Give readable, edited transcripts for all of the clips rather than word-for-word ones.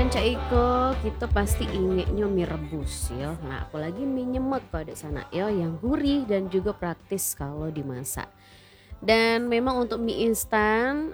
Cak Iko, kita pasti ingetnya mie rebus ya. Nah, apalagi mie nyemek kalau di sana ya, yang gurih dan juga praktis kalau dimasak. Dan memang untuk mie instan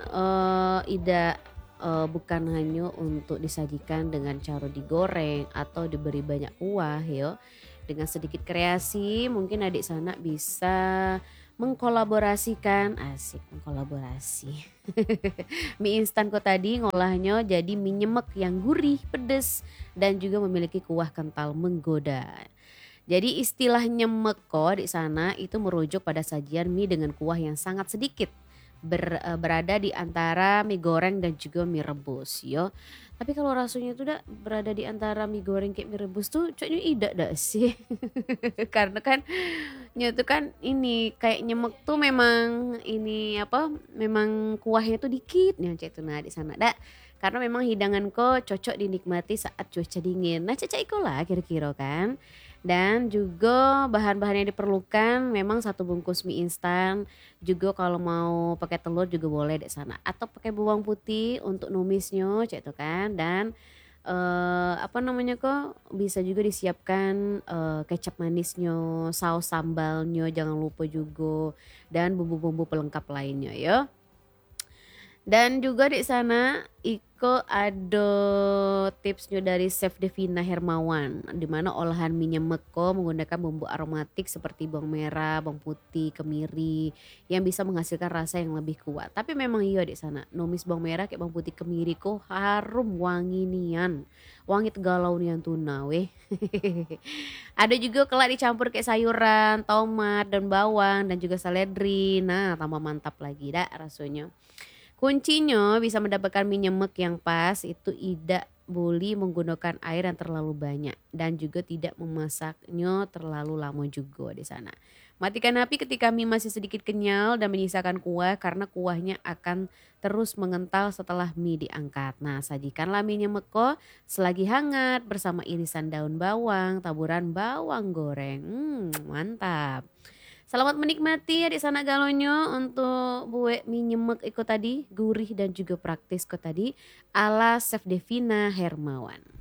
bukan hanya untuk disajikan dengan cara digoreng atau diberi banyak kuah ya. Dengan sedikit kreasi mungkin adik sana bisa mengkolaborasikan, asik mengkolaborasi. Mie instan kok tadi ngolahnya jadi mie nyemek yang gurih, pedes dan juga memiliki kuah kental menggoda. Jadi istilah nyemeko di sana itu merujuk pada sajian mie dengan kuah yang sangat sedikit. Berada di antara mie goreng dan juga mie rebus yo. Tapi kalau rasanya itu dah berada di antara mie goreng kayak mie rebus tuh coknya idak dah sih. Karena kan itu kan ini kayak nyemek tuh memang ini apa memang kuahnya tuh dikit nih cek itu nah di sana dak. Karena memang hidangan kok cocok dinikmati saat cuaca dingin. Nah, cecak iko lah kira-kira kan. Dan juga bahan-bahan yang diperlukan memang satu bungkus mie instan, juga kalau mau pakai telur juga boleh di sana atau pakai bawang putih untuk numisnya cek itu kan dan apa namanya kok bisa juga disiapkan kecap manisnya, saus sambalnya jangan lupa juga dan bumbu-bumbu pelengkap lainnya ya. Dan juga di sana Iko ada tipsnya dari Chef Devina Hermawan di mana olahan minyak meko menggunakan bumbu aromatik seperti bawang merah, bawang putih, kemiri yang bisa menghasilkan rasa yang lebih kuat. Tapi memang iya di sana numis bawang merah kayak bawang putih kemiri kok harum wangi nian. Wangi galau nian tuna weh. Ada juga kelak dicampur kayak sayuran, tomat dan bawang dan juga seledri. Nah, tambah mantap lagi dah rasanya. Kuncinya bisa mendapatkan mie nyemek yang pas itu tidak boleh menggunakan air yang terlalu banyak dan juga tidak memasaknya terlalu lama juga di sana. Matikan api ketika mie masih sedikit kenyal dan menyisakan kuah karena kuahnya akan terus mengental setelah mie diangkat. Nah, sajikanlah mie nyemek kok selagi hangat bersama irisan daun bawang, taburan bawang goreng. Mantap. Selamat menikmati ya di sana galonyo untuk buat mie nyemek ikut tadi, gurih dan juga praktis kok tadi ala Chef Devina Hermawan.